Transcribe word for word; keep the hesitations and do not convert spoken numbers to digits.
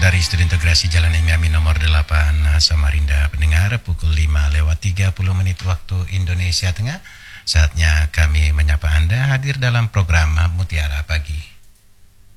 Dari Studi Integrasi Jalan M I A M I nomor delapan Samarinda, pendengar, pukul lima lewat tiga puluh menit waktu Indonesia Tengah. Saatnya kami menyapa Anda hadir dalam program Mutiara Pagi.